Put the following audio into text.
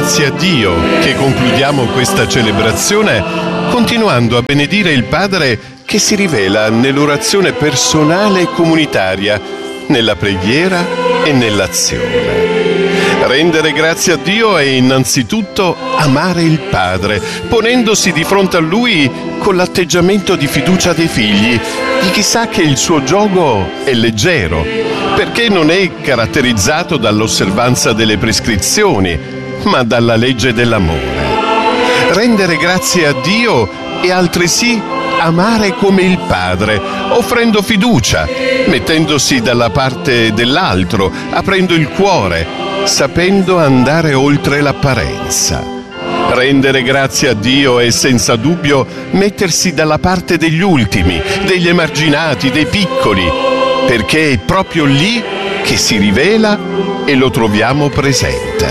grazie a Dio che concludiamo questa celebrazione continuando a benedire il Padre che si rivela nell'orazione personale e comunitaria, nella preghiera e nell'azione. Rendere grazie a Dio è innanzitutto amare il Padre, ponendosi di fronte a Lui con l'atteggiamento di fiducia dei figli, di chi sa che il suo giogo è leggero, perché non è caratterizzato dall'osservanza delle prescrizioni, ma dalla legge dell'amore. Rendere grazie a Dio è altresì amare come il Padre, offrendo fiducia, mettendosi dalla parte dell'altro, aprendo il cuore, sapendo andare oltre l'apparenza. Rendere grazie a Dio è senza dubbio mettersi dalla parte degli ultimi, degli emarginati, dei piccoli, perché è proprio lì che si rivela e lo troviamo presente.